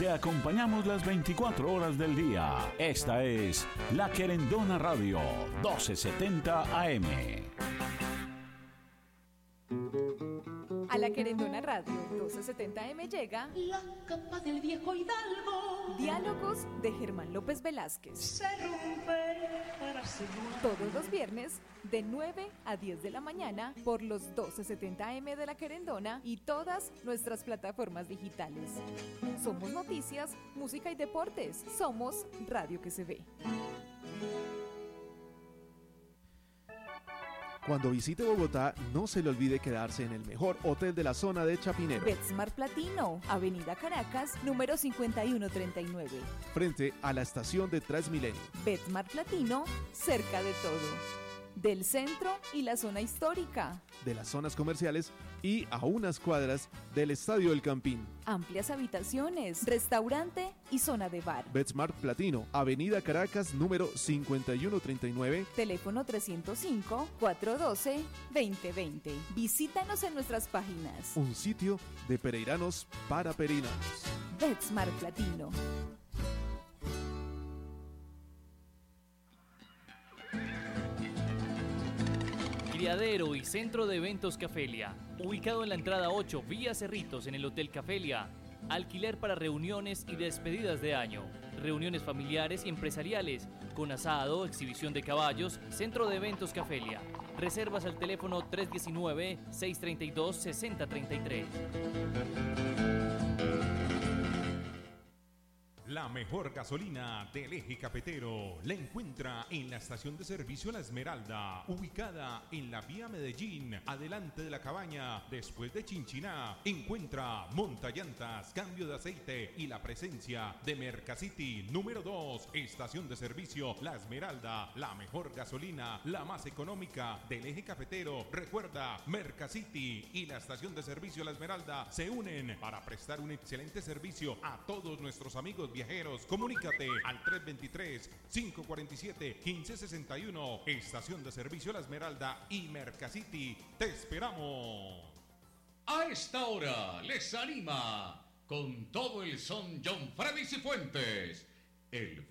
Te acompañamos las 24 horas del día. Esta es La Querendona Radio, 1270 AM. A La Querendona Radio 1270M llega La capa del viejo Hidalgo. Diálogos de Germán López Velázquez. Se rompe para seguir. Todos los viernes de 9 a 10 de la mañana por los 1270M de La Querendona y todas nuestras plataformas digitales. Somos noticias, música y deportes. Somos Radio que se ve. Cuando visite Bogotá, no se le olvide quedarse en el mejor hotel de la zona de Chapinero. Betsmart Platino, Avenida Caracas, número 5139. Frente a la estación de Transmilenio. Betsmart Platino, cerca de todo. Del centro y la zona histórica. De las zonas comerciales y a unas cuadras del Estadio del Campín. Amplias habitaciones, restaurante y zona de bar. Betsmart Platino, Avenida Caracas, número 5139. Teléfono 305-412-2020. Visítanos en nuestras páginas. Un sitio de pereiranos para pereiranos. Betsmart Platino. Criadero y Centro de Eventos Cafelia, ubicado en la entrada 8, vía Cerritos, en el Hotel Cafelia. Alquiler para reuniones y despedidas de año, reuniones familiares y empresariales, con asado, exhibición de caballos, Centro de Eventos Cafelia. Reservas al teléfono 319-632-6033. La mejor gasolina del eje cafetero la encuentra en la estación de servicio La Esmeralda, ubicada en la vía Medellín, adelante de la cabaña, después de Chinchiná. Encuentra montallantas, cambio de aceite y la presencia de Mercacity número 2, estación de servicio La Esmeralda, la mejor gasolina, la más económica del eje cafetero. Recuerda, Mercacity y la estación de servicio La Esmeralda se unen para prestar un excelente servicio a todos nuestros amigos viajeros. Comunícate al 323-547-1561. Estación de servicio La Esmeralda y Mercacity. ¡Te esperamos! A esta hora les anima con todo el son John Freddy Cifuentes, el